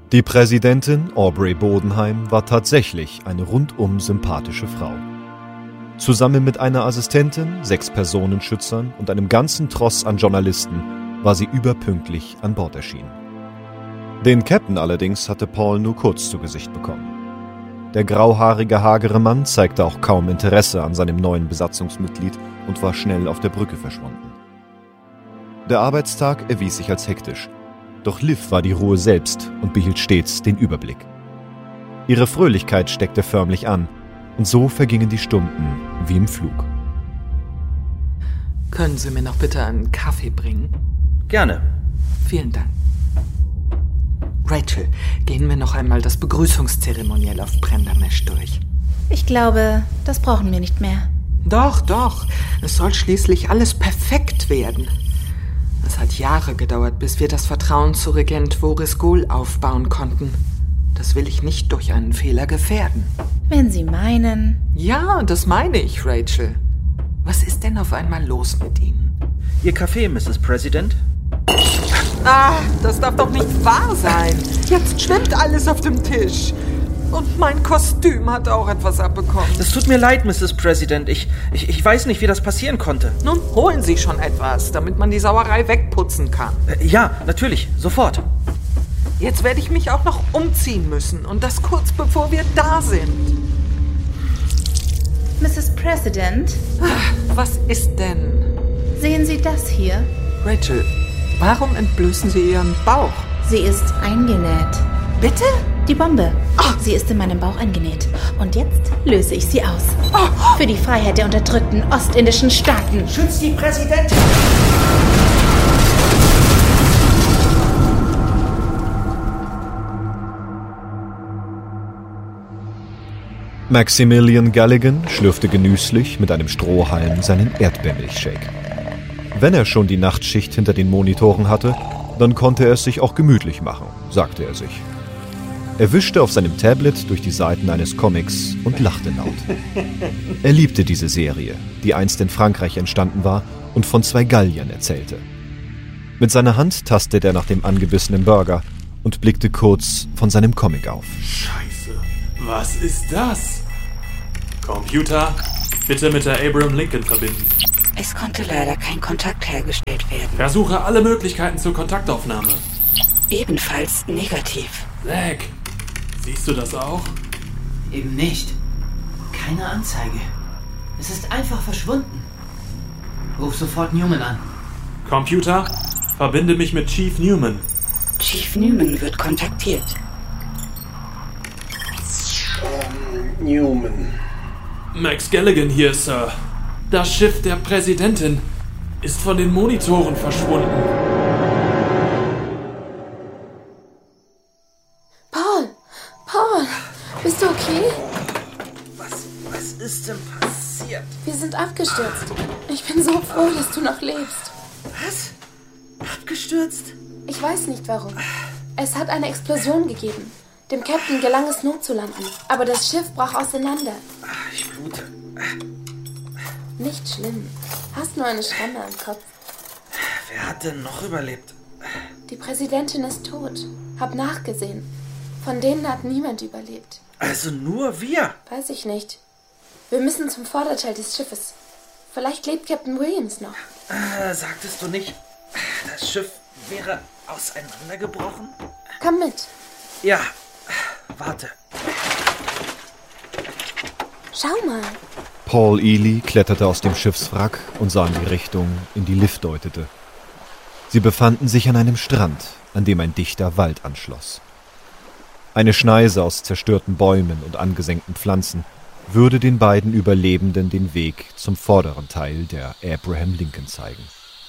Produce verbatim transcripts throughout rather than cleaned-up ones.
Die Präsidentin, Aubrey Bodenheim, war tatsächlich eine rundum sympathische Frau. Zusammen mit einer Assistentin, sechs Personenschützern und einem ganzen Tross an Journalisten war sie überpünktlich an Bord erschienen. Den Captain allerdings hatte Paul nur kurz zu Gesicht bekommen. Der grauhaarige, hagere Mann zeigte auch kaum Interesse an seinem neuen Besatzungsmitglied und war schnell auf der Brücke verschwunden. Der Arbeitstag erwies sich als hektisch. Doch Liv war die Ruhe selbst und behielt stets den Überblick. Ihre Fröhlichkeit steckte förmlich an, und so vergingen die Stunden wie im Flug. Können Sie mir noch bitte einen Kaffee bringen? Gerne. Vielen Dank. Rachel, gehen wir noch einmal das Begrüßungszeremoniell auf Prendermesh durch. Ich glaube, das brauchen wir nicht mehr. Doch, doch. Es soll schließlich alles perfekt werden. Es hat Jahre gedauert, bis wir das Vertrauen zu Regent Voris Gul aufbauen konnten. Das will ich nicht durch einen Fehler gefährden. Wenn Sie meinen... Ja, das meine ich, Rachel. Was ist denn auf einmal los mit Ihnen? Ihr Kaffee, Misses President? Ah, das darf doch nicht wahr sein. Jetzt schwimmt alles auf dem Tisch. Und mein Kostüm hat auch etwas abbekommen. Es tut mir leid, Misses President. Ich, ich, ich weiß nicht, wie das passieren konnte. Nun holen Sie schon etwas, damit man die Sauerei wegputzen kann. Äh, ja, natürlich. Sofort. Jetzt werde ich mich auch noch umziehen müssen. Und das kurz bevor wir da sind. Misses President? Ach, was ist denn? Sehen Sie das hier? Rachel, warum entblößen Sie Ihren Bauch? Sie ist eingenäht. Bitte? Die Bombe. Oh. Sie ist in meinem Bauch eingenäht. Und jetzt löse ich sie aus. Oh. Für die Freiheit der unterdrückten ostindischen Staaten. Schützt die Präsidentin! Maximilian Galligan schlürfte genüsslich mit einem Strohhalm seinen Erdbeermilchshake. Wenn er schon die Nachtschicht hinter den Monitoren hatte, dann konnte er es sich auch gemütlich machen, sagte er sich. Er wischte auf seinem Tablet durch die Seiten eines Comics und lachte laut. Er liebte diese Serie, die einst in Frankreich entstanden war und von zwei Galliern erzählte. Mit seiner Hand tastete er nach dem angebissenen Burger und blickte kurz von seinem Comic auf. Scheiße, was ist das? Computer, bitte mit der Abraham Lincoln verbinden. Es konnte leider kein Kontakt hergestellt werden. Versuche alle Möglichkeiten zur Kontaktaufnahme. Ebenfalls negativ. Zack, siehst du das auch? Eben nicht. Keine Anzeige. Es ist einfach verschwunden. Ruf sofort Newman an. Computer, verbinde mich mit Chief Newman. Chief Newman wird kontaktiert. Ähm, Newman. Max Galligan hier, Sir. Das Schiff der Präsidentin ist von den Monitoren verschwunden. Paul! Paul! Bist du okay? Was, was ist denn passiert? Wir sind abgestürzt. Ich bin so froh, dass du noch lebst. Was? Abgestürzt? Ich weiß nicht warum. Es hat eine Explosion gegeben. Dem Captain gelang es, notzulanden. Aber das Schiff brach auseinander. Ich blute. Nicht schlimm. Hast nur eine Schramme am Kopf. Wer hat denn noch überlebt? Die Präsidentin ist tot. Hab nachgesehen. Von denen hat niemand überlebt. Also nur wir? Weiß ich nicht. Wir müssen zum Vorderteil des Schiffes. Vielleicht lebt Captain Williams noch. Äh, sagtest du nicht, das Schiff wäre auseinandergebrochen? Komm mit. Ja, warte. Schau mal. Paul Ely kletterte aus dem Schiffswrack und sah in die Richtung, in die Liv deutete. Sie befanden sich an einem Strand, an dem ein dichter Wald anschloss. Eine Schneise aus zerstörten Bäumen und angesenkten Pflanzen würde den beiden Überlebenden den Weg zum vorderen Teil der Abraham Lincoln zeigen.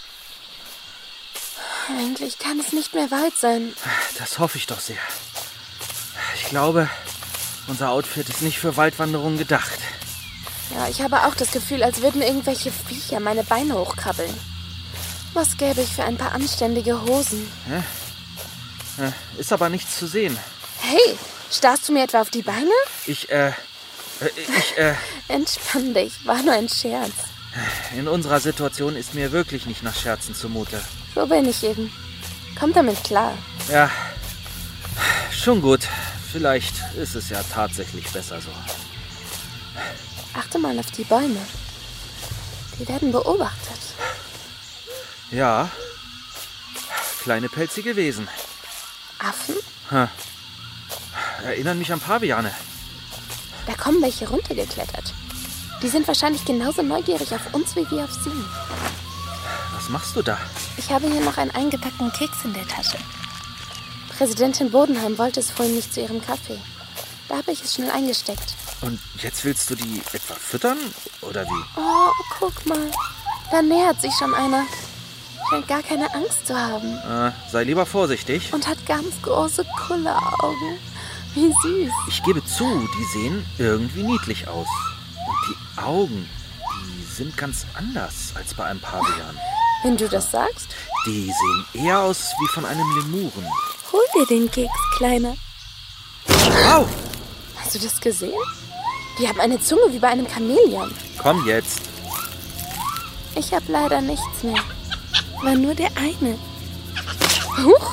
Eigentlich kann es nicht mehr weit sein. Das hoffe ich doch sehr. Ich glaube, unser Outfit ist nicht für Waldwanderungen gedacht. Ja, ich habe auch das Gefühl, als würden irgendwelche Viecher meine Beine hochkrabbeln. Was gäbe ich für ein paar anständige Hosen? Ja? Ist aber nichts zu sehen. Hey, starrst du mir etwa auf die Beine? Ich, äh, ich, äh... Entspann dich, war nur ein Scherz. In unserer Situation ist mir wirklich nicht nach Scherzen zumute. So bin ich eben. Komm damit klar. Ja, Schon gut. Vielleicht ist es ja tatsächlich besser so. Achte mal auf die Bäume. Die werden beobachtet. Ja. Kleine pelzige Wesen. Affen? Hm. Erinnern mich an Paviane. Da kommen welche runtergeklettert. Die sind wahrscheinlich genauso neugierig auf uns wie wir auf sie. Was machst du da? Ich habe hier noch einen eingepackten Keks in der Tasche. Präsidentin Bodenheim wollte es vorhin nicht zu ihrem Kaffee. Da habe ich es schnell eingesteckt. Und jetzt willst du die etwa füttern? Oder wie? Oh, guck mal. Da nähert sich schon einer. Scheint gar keine Angst zu haben. Äh, sei lieber vorsichtig. Und hat ganz große Kulleraugen. Wie süß. Ich gebe zu, die sehen irgendwie niedlich aus. Und die Augen, die sind ganz anders als bei einem Pavian. Wenn du das sagst. Die sehen eher aus wie von einem Lemuren. Hol dir den Keks, Kleiner. Au! Hast du das gesehen? Die haben eine Zunge wie bei einem Chamäleon. Komm jetzt. Ich habe leider nichts mehr. War nur der eine. Huch!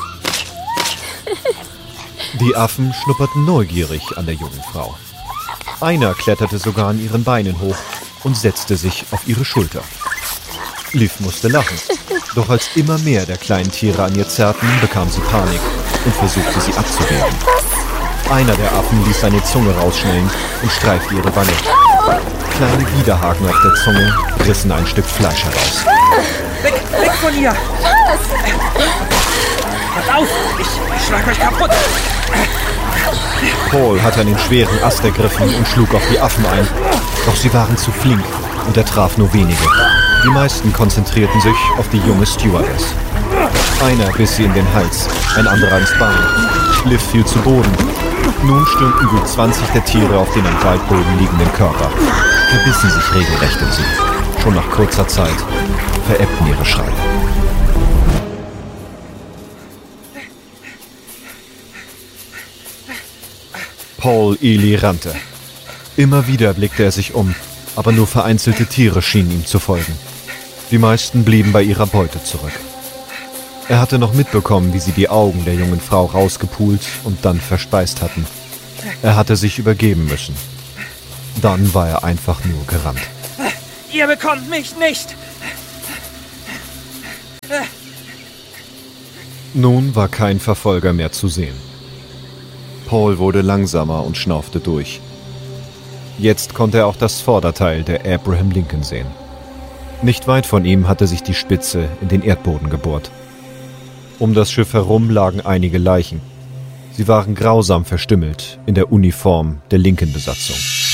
Die Affen schnupperten neugierig an der jungen Frau. Einer kletterte sogar an ihren Beinen hoch und setzte sich auf ihre Schulter. Liv musste lachen, doch als immer mehr der kleinen Tiere an ihr zerrten, bekam sie Panik und versuchte sie abzuwehren. Einer der Affen ließ seine Zunge rausschnellen und streifte ihre Wange. Kleine Widerhaken auf der Zunge rissen ein Stück Fleisch heraus. Weg, weg von ihr! Pass auf! Ich, ich schlag euch kaputt! Paul hatte einen schweren Ast ergriffen und schlug auf die Affen ein. Doch sie waren zu flink und er traf nur wenige. Die meisten konzentrierten sich auf die junge Stewardess. Einer biss sie in den Hals, ein anderer ins Bein. Liv fiel zu Boden. Nun stürmten gut zwanzig der Tiere auf den am Waldboden liegenden Körper, verbissen sich regelrecht in sie. Schon nach kurzer Zeit verebbten ihre Schreie. Paul Ely rannte. Immer wieder blickte er sich um, aber nur vereinzelte Tiere schienen ihm zu folgen. Die meisten blieben bei ihrer Beute zurück. Er hatte noch mitbekommen, wie sie die Augen der jungen Frau rausgepult und dann verspeist hatten. Er hatte sich übergeben müssen. Dann war er einfach nur gerannt. Ihr bekommt mich nicht! Nun war kein Verfolger mehr zu sehen. Paul wurde langsamer und schnaufte durch. Jetzt konnte er auch das Vorderteil der Abraham Lincoln sehen. Nicht weit von ihm hatte sich die Spitze in den Erdboden gebohrt. Um das Schiff herum lagen einige Leichen. Sie waren grausam verstümmelt in der Uniform der Lincoln-Besatzung.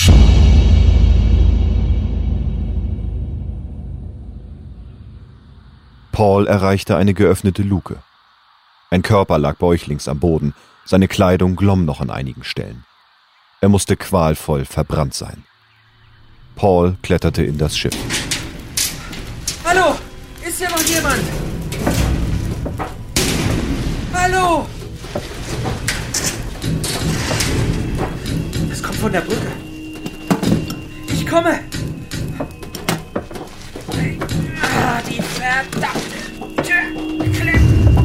Paul erreichte eine geöffnete Luke. Ein Körper lag bäuchlings am Boden, seine Kleidung glomm noch an einigen Stellen. Er musste qualvoll verbrannt sein. Paul kletterte in das Schiff. Hallo! Ist hier noch jemand? Hallo! Das kommt von der Brücke. Ich komme! Ah, die verdammte Tür!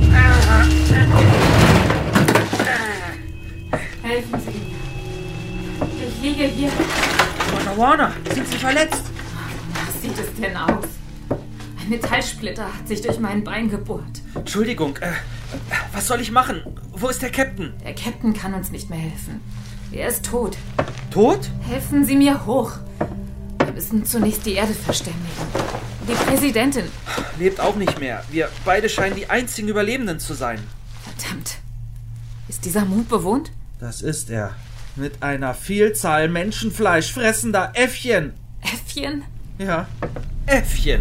Helfen Sie mir. Ich liege hier. Warner, Warner, sind Sie verletzt? Was sieht es denn aus? Ein Metallsplitter hat sich durch mein Bein gebohrt. Entschuldigung, äh, was soll ich machen? Wo ist der Captain? Der Captain kann uns nicht mehr helfen. Er ist tot. Tot? Helfen Sie mir hoch. Wir müssen zunächst die Erde verständigen. Die Präsidentin lebt auch nicht mehr. Wir beide scheinen die einzigen Überlebenden zu sein. Verdammt. Ist dieser Mond bewohnt? Das ist er. Mit einer Vielzahl Menschenfleisch fressender Äffchen. Äffchen? Ja, Äffchen.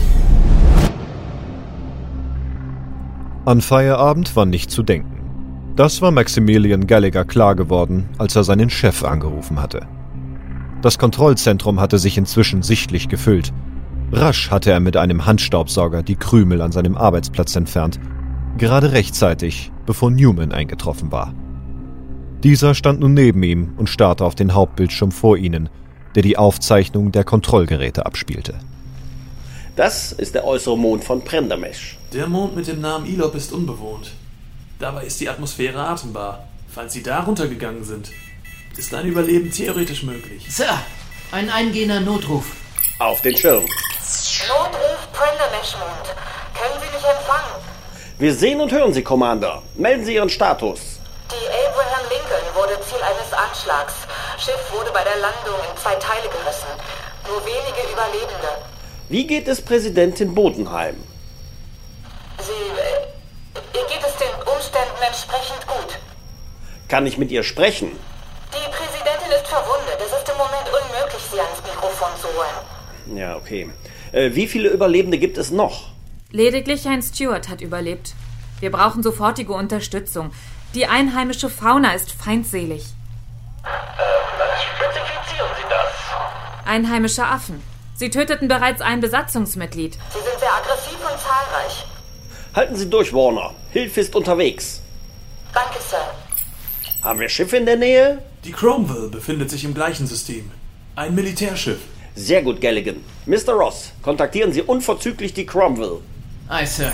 An Feierabend war nicht zu denken. Das war Maximilian Gallagher klar geworden, als er seinen Chef angerufen hatte. Das Kontrollzentrum hatte sich inzwischen sichtlich gefüllt. Rasch hatte er mit einem Handstaubsauger die Krümel an seinem Arbeitsplatz entfernt, gerade rechtzeitig, bevor Newman eingetroffen war. Dieser stand nun neben ihm und starrte auf den Hauptbildschirm vor ihnen, der die Aufzeichnung der Kontrollgeräte abspielte. Das ist der äußere Mond von Prendermesh. Der Mond mit dem Namen Ilop ist unbewohnt. Dabei ist die Atmosphäre atembar. Falls Sie da runtergegangen sind, ist ein Überleben theoretisch möglich. Sir, ein eingehender Notruf. Auf den Schirm. Notruf Prendermesh-Mond. Können Sie mich empfangen? Wir sehen und hören Sie, Commander. Melden Sie Ihren Status. Die Abraham Lincoln wurde Ziel eines Anschlags. Schiff wurde bei der Landung in zwei Teile gerissen. Nur wenige Überlebende. Wie geht es Präsidentin Bodenheim? Sie... Äh, ihr geht es den Umständen entsprechend gut. Kann ich mit ihr sprechen? Die Präsidentin ist verwundet. Es ist im Moment unmöglich, sie ans Mikrofon zu holen. Ja, okay. Äh, wie viele Überlebende gibt es noch? Lediglich ein Steward hat überlebt. Wir brauchen sofortige Unterstützung. Die einheimische Fauna ist feindselig. Äh, spezifizieren Sie das? Einheimische Affen. Sie töteten bereits ein Besatzungsmitglied. Sie sind sehr aggressiv und zahlreich. Halten Sie durch, Warner. Hilfe ist unterwegs. Danke, Sir. Haben wir Schiffe in der Nähe? Die Cromwell befindet sich im gleichen System. Ein Militärschiff. Sehr gut, Galligan. Mister Ross, kontaktieren Sie unverzüglich die Cromwell. Aye, Sir.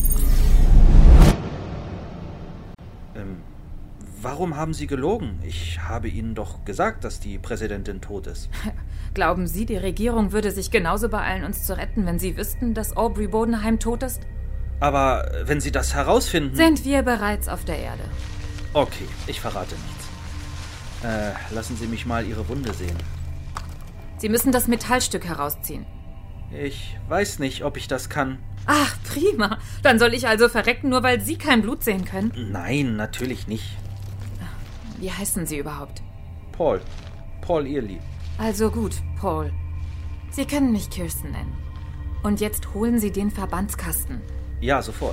Ähm, warum haben Sie gelogen? Ich habe Ihnen doch gesagt, dass die Präsidentin tot ist. Glauben Sie, die Regierung würde sich genauso beeilen, uns zu retten, wenn sie wüssten, dass Aubrey Bodenheim tot ist? Aber wenn Sie das herausfinden... Sind wir bereits auf der Erde. Okay, ich verrate nichts. Äh, lassen Sie mich mal Ihre Wunde sehen. Sie müssen das Metallstück herausziehen. Ich weiß nicht, ob ich das kann. Ach, prima. Dann soll ich also verrecken, nur weil Sie kein Blut sehen können? Nein, natürlich nicht. Wie heißen Sie überhaupt? Paul. Paul Early. Also gut, Paul. Sie können mich Kirsten nennen. Und jetzt holen Sie den Verbandskasten. Ja, sofort.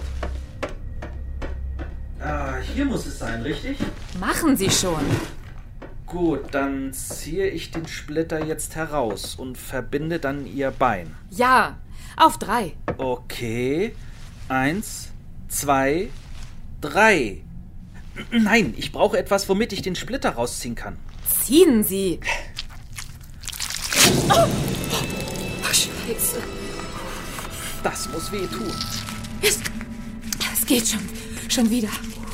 Ah, hier muss es sein, richtig? Machen Sie schon. Gut, dann ziehe ich den Splitter jetzt heraus und verbinde dann Ihr Bein. Ja, auf drei. Okay. Eins, zwei, drei. Nein, ich brauche etwas, womit ich den Splitter rausziehen kann. Ziehen Sie. Oh, oh Scheiße. Das muss wehtun. Es, es geht schon, schon wieder.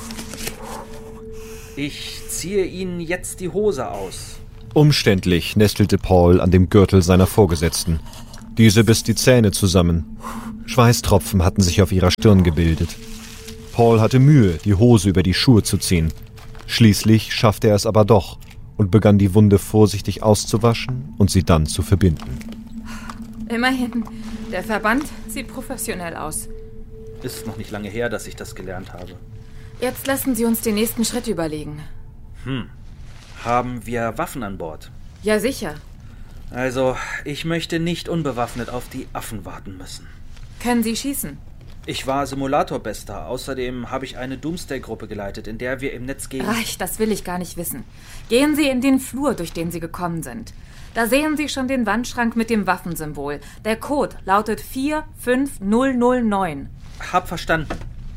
Ich ziehe Ihnen jetzt die Hose aus. Umständlich nestelte Paul an dem Gürtel seiner Vorgesetzten. Diese biss die Zähne zusammen. Schweißtropfen hatten sich auf ihrer Stirn gebildet. Paul hatte Mühe, die Hose über die Schuhe zu ziehen. Schließlich schaffte er es aber doch und begann die Wunde vorsichtig auszuwaschen und sie dann zu verbinden. Immerhin, der Verband sieht professionell aus. Ist noch nicht lange her, dass ich das gelernt habe. Jetzt lassen Sie uns den nächsten Schritt überlegen. Hm. Haben wir Waffen an Bord? Ja, sicher. Also, ich möchte nicht unbewaffnet auf die Affen warten müssen. Können Sie schießen? Ich war Simulatorbester. Außerdem habe ich eine Doomsday-Gruppe geleitet, in der wir im Netz gegen... Reicht, das will ich gar nicht wissen. Gehen Sie in den Flur, durch den Sie gekommen sind. Da sehen Sie schon den Wandschrank mit dem Waffensymbol. Der Code lautet vier fünf null null neun. Hab verstanden.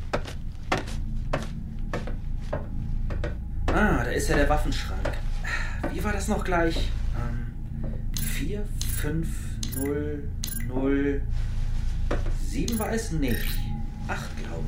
Ah, da ist ja der Waffenschrank. Wie war das noch gleich? Ähm, vier fünf null null sieben war es nicht. acht, glaube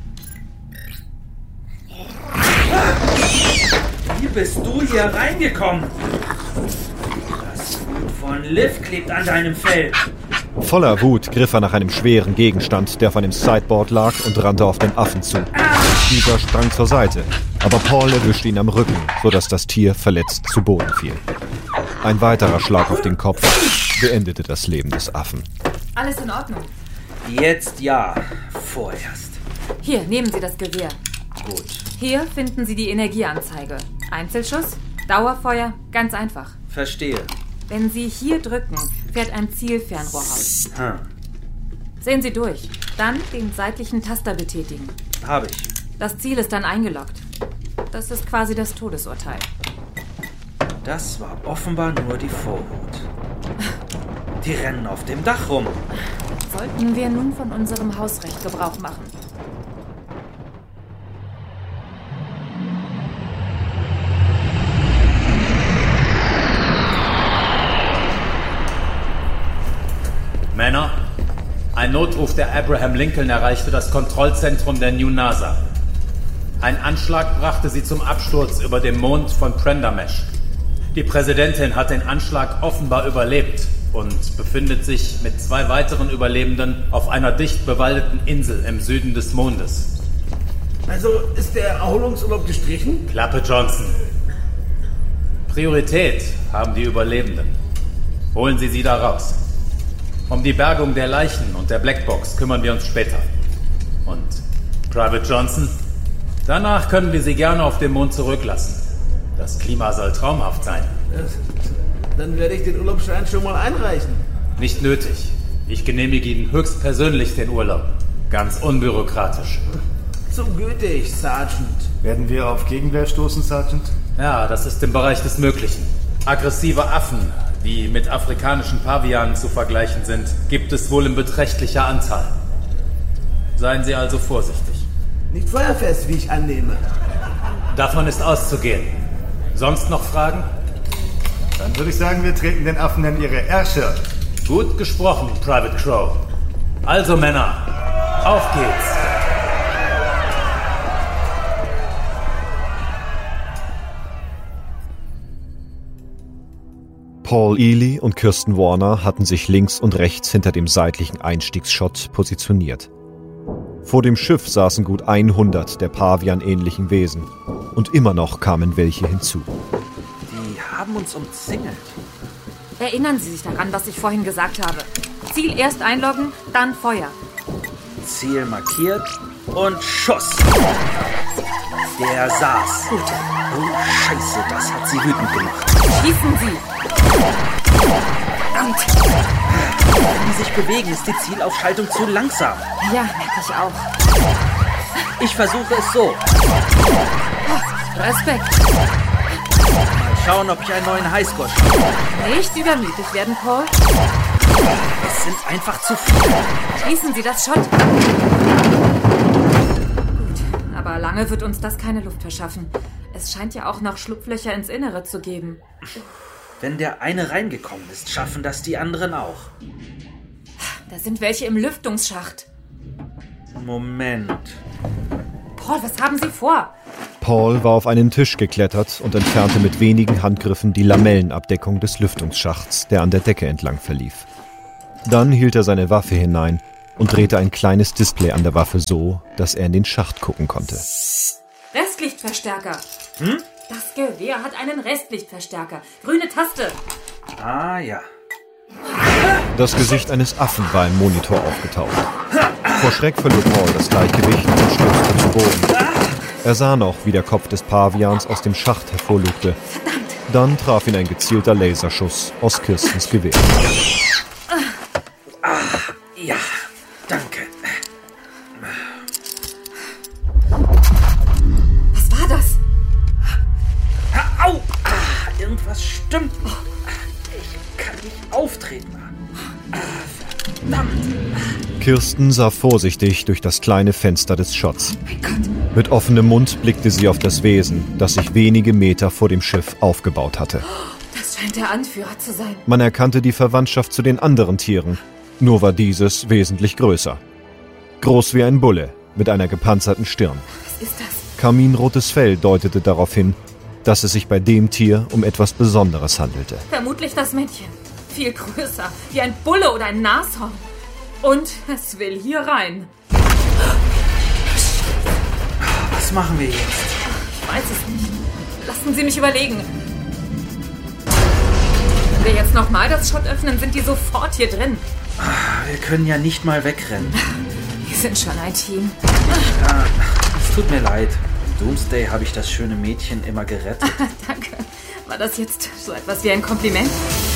ich. Wie bist du hier reingekommen? Das Blut von Liv klebt an deinem Fell. Voller Wut griff er nach einem schweren Gegenstand, der von dem Sideboard lag, und rannte auf den Affen zu. Dieser sprang zur Seite, aber Paul erwischte ihn am Rücken, sodass das Tier verletzt zu Boden fiel. Ein weiterer Schlag auf den Kopf beendete das Leben des Affen. Alles in Ordnung? Jetzt ja, vorerst. Hier, nehmen Sie das Gewehr. Gut. Hier finden Sie die Energieanzeige. Einzelschuss, Dauerfeuer, ganz einfach. Verstehe. Wenn Sie hier drücken, fährt ein Zielfernrohr aus. Hm. Sehen Sie durch. Dann den seitlichen Taster betätigen. Habe ich. Das Ziel ist dann eingeloggt. Das ist quasi das Todesurteil. Das war offenbar nur die Vorhut. Die rennen auf dem Dach rum. Sollten wir nun von unserem Hausrecht Gebrauch machen? Männer, ein Notruf der Abraham Lincoln erreichte das Kontrollzentrum der New NASA. Ein Anschlag brachte sie zum Absturz über dem Mond von Prendermesh. Die Präsidentin hat den Anschlag offenbar überlebt und befindet sich mit zwei weiteren Überlebenden auf einer dicht bewaldeten Insel im Süden des Mondes. Also ist der Erholungsurlaub gestrichen? Klappe, Johnson. Priorität haben die Überlebenden. Holen Sie sie da raus. Um die Bergung der Leichen und der Blackbox kümmern wir uns später. Und Private Johnson, danach können wir Sie gerne auf dem Mond zurücklassen. Das Klima soll traumhaft sein. Das, dann werde ich den Urlaubsschein schon mal einreichen. Nicht nötig. Ich genehmige Ihnen höchstpersönlich den Urlaub. Ganz unbürokratisch. So gütig, Sergeant. Werden wir auf Gegenwehr stoßen, Sergeant? Ja, das ist im Bereich des Möglichen. Aggressive Affen, die mit afrikanischen Pavianen zu vergleichen sind, gibt es wohl in beträchtlicher Anzahl. Seien Sie also vorsichtig. Nicht feuerfest, wie ich annehme. Davon ist auszugehen. Sonst noch Fragen? Dann würde ich sagen, wir treten den Affen in ihre Ärsche. Gut gesprochen, Private Crow. Also Männer, auf geht's. Paul Ely und Kirsten Warner hatten sich links und rechts hinter dem seitlichen Einstiegsschott positioniert. Vor dem Schiff saßen gut hundert der Pavian-ähnlichen Wesen. Und immer noch kamen welche hinzu. Die haben uns umzingelt. Erinnern Sie sich daran, was ich vorhin gesagt habe. Ziel erst einloggen, dann Feuer. Ziel markiert und Schuss. Der saß. Gut. Oh, Scheiße, das hat sie wütend gemacht. Schießen Sie! Verdammt! Wenn die sich bewegen, ist die Zielaufschaltung zu langsam. Ja, merke ich auch. Ich versuche es so. Respekt. Mal schauen, ob ich einen neuen Highscore schaffe. Nicht übermütig werden, Paul. Es sind einfach zu viele. Schließen Sie das Schott. Gut, aber lange wird uns das keine Luft verschaffen. Es scheint ja auch noch Schlupflöcher ins Innere zu geben. Wenn der eine reingekommen ist, schaffen das die anderen auch. Da sind welche im Lüftungsschacht. Moment. Paul, was haben Sie vor? Paul war auf einen Tisch geklettert und entfernte mit wenigen Handgriffen die Lamellenabdeckung des Lüftungsschachts, der an der Decke entlang verlief. Dann hielt er seine Waffe hinein und drehte ein kleines Display an der Waffe so, dass er in den Schacht gucken konnte. Restlichtverstärker. Hm? Das Gewehr hat einen Restlichtverstärker. Grüne Taste. Ah ja. Das Gesicht eines Affen war im Monitor aufgetaucht. Vor Schreck verlor Paul das Gleichgewicht und stürzte zu Boden. Er sah noch, wie der Kopf des Pavians aus dem Schacht hervorlugte. Dann traf ihn ein gezielter Laserschuss aus Kirstens Gewehr. Ah, ja, danke. Was war das? Au! Ah, irgendwas stimmt nicht. Ich kann nicht auftreten. Ah, verdammt. Kirsten sah vorsichtig durch das kleine Fenster des Schotts. Mit offenem Mund blickte sie auf das Wesen, das sich wenige Meter vor dem Schiff aufgebaut hatte. Das scheint der Anführer zu sein. Man erkannte die Verwandtschaft zu den anderen Tieren, nur war dieses wesentlich größer. Groß wie ein Bulle, mit einer gepanzerten Stirn. Was ist das? Karminrotes Fell deutete darauf hin, dass es sich bei dem Tier um etwas Besonderes handelte. Vermutlich das Männchen. Viel größer, wie ein Bulle oder ein Nashorn. Und es will hier rein. Was machen wir jetzt? Ich weiß es nicht. Lassen Sie mich überlegen. Wenn wir jetzt nochmal das Schott öffnen, sind die sofort hier drin. Wir können ja nicht mal wegrennen. Wir sind schon ein Team. Ja, es tut mir leid. Im Doomsday habe ich das schöne Mädchen immer gerettet. Danke. War das jetzt so etwas wie ein Kompliment?